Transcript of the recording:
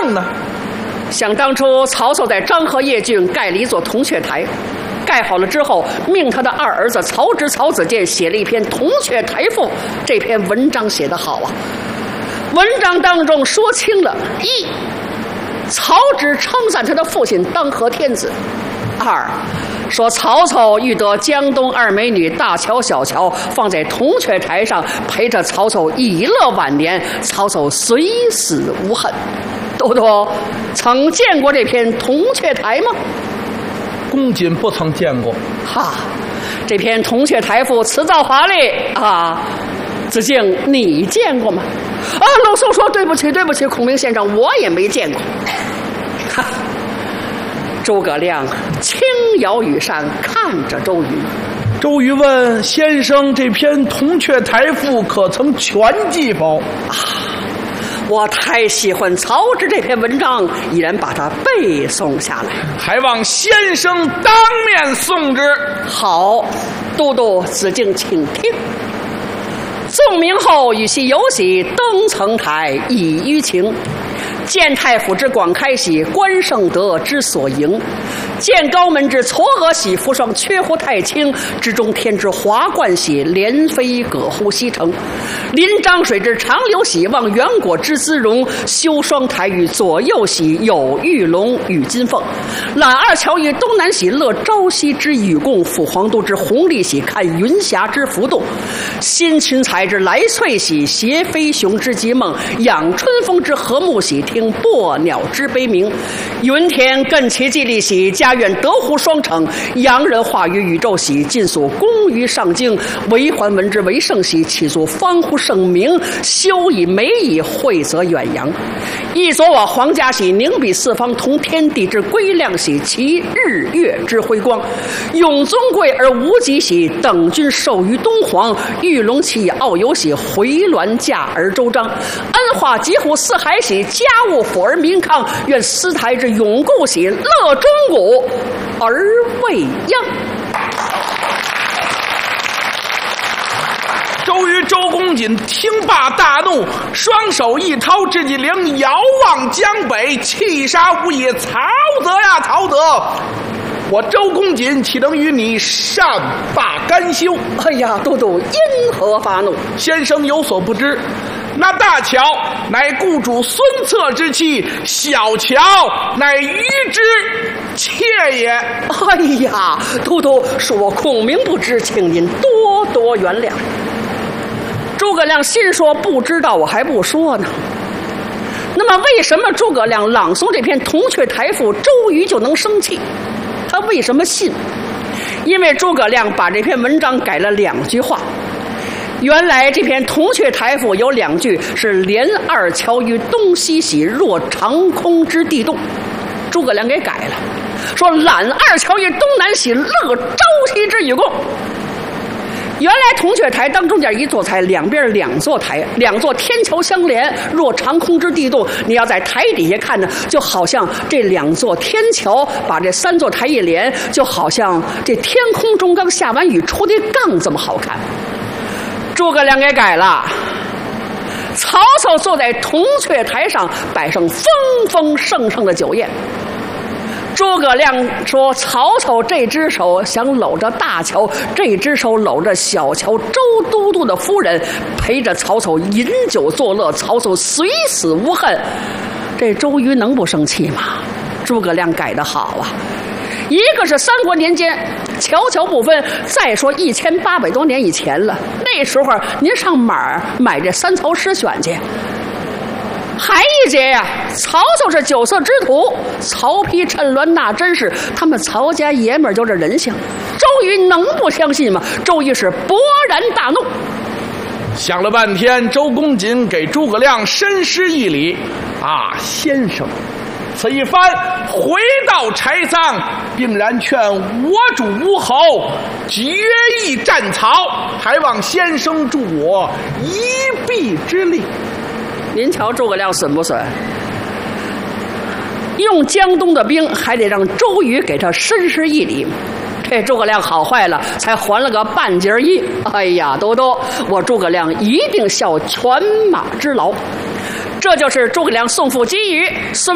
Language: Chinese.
呢？ 想当初曹操在漳河邺郡盖了一座铜雀台，盖好了之后，命他的二儿子曹植、曹子建写了一篇《铜雀台赋》。这篇文章写得好啊！文章当中说清了：一，曹植称赞他的父亲当和天子；二，说曹操欲得江东二美女大乔、小乔放在铜雀台上，陪着曹操以乐晚年，曹操虽死无恨。豆豆曾见过这篇《铜雀台》吗？ 公瑾不曾见过。 哈，这篇《铜雀台赋》辞藻华丽啊，子敬你见过吗？啊，鲁肃说对不起，对不起，孔明先生，我也没见过。哈，诸葛亮轻摇羽扇，看着周瑜。 周瑜问先生：“这篇《铜雀台赋》可曾全记否？” 啊，我太喜欢曹植这篇文章，已然把它背诵下来， 还望先生当面诵之。 好，都督子敬请听。奏明后，与其游喜，登层台，以娱情。见太府之广开喜，关圣德之所迎。见高门之嵯峨喜，扶霜缺乎太清。之中天之华冠喜，连飞葛乎西城。临漳水之长流喜，望远果之姿容。修双台于左右喜，有玉龙与金凤。揽二乔于东南喜，乐朝夕之与共。抚皇都之弘历喜，看云霞之浮动。新群才之来翠喜，携飞熊之极梦。养春风之和睦喜，听薄鸟之悲鸣。云天艮其季利喜，家苑德湖双城。洋人化于宇宙喜，尽所功于上京。为桓闻之为盛喜，岂足方乎盛名。修以美以惠泽远扬。一所我皇家喜，宁比四方同天地之归亮喜，其日月之辉光。永尊贵而无极喜，等君授于东皇。玉龙其以傲游喜，回銮驾而周章。恩化极乎四海喜，家务抚而民康。愿司台之永固喜，乐中古而未央。 周瑜、周公瑾听罢大怒，双手一掏至己灵，遥望江北，气杀无也。曹德呀，曹德！我周公瑾岂能与你善罢甘休？ 哎呀，都督因何发怒？ 先生有所不知，那大乔乃雇主孙策之妻，小乔乃虞之妾也。 哎呀，都督恕我孔明不知，请您多多原谅。诸葛亮心说不知道我还不说呢。那么为什么诸葛亮朗诵这篇《铜雀台赋》，周瑜就能生气？他为什么信？因为诸葛亮把这篇文章改了2句话。原来这篇《铜雀台赋》有2句是连二乔于东西喜，若长空之地动，诸葛亮给改了，说揽二乔于东南喜，乐朝夕之与共。原来铜雀台当中间一座台，两边2座台，2座天桥相连，若长空之地动。你要在台底下看着，就好像这2座天桥把这3座台一连，就好像这天空中刚下完雨出的杠这么好看。诸葛亮给改了，曹操坐在铜雀台上，摆上丰丰盛盛的酒宴。诸葛亮说：“曹操这只手想搂着大乔，这只手搂着小乔。周都督的夫人陪着曹操饮酒作乐，曹操虽死无恨。”这周瑜能不生气吗？诸葛亮改得好啊！一个是3国年间，乔乔不分；再说1800多年以前了，那时候您上哪儿买这3曹诗选去？还一节呀，曹操是9色之徒，曹丕、陈鸾那真是他们曹家爷们儿就这人性。周瑜能不相信吗？周瑜是勃然大怒。 想了半天，周公瑾给诸葛亮深施一礼：“啊，先生，此一番回到柴桑，并然劝我主吴侯决意战曹，还望先生助我一臂之力。” 您瞧诸葛亮损不损？用江东的兵，还得让周瑜给他深施一礼。这诸葛亮好坏了，才还了个半截衣。哎呀，都督，我诸葛亮一定效犬马之劳。这就是诸葛亮送父给予孙